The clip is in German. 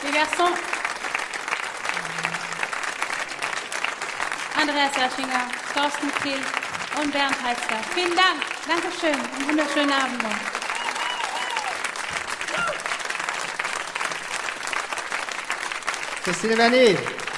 Les garçons. Andreas Erschinger, Thorsten Kehl und Bernd Heitzler. Vielen Dank. Dankeschön. Einen wunderschönen Abend noch. Christine Vernet.